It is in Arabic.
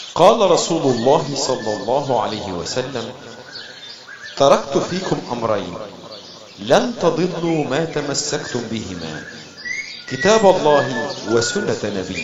قال رسول الله صلى الله عليه وسلم: تركت فيكم أمرين لن تضلوا ما تمسكتم بهما، كتاب الله وسنة نبيه.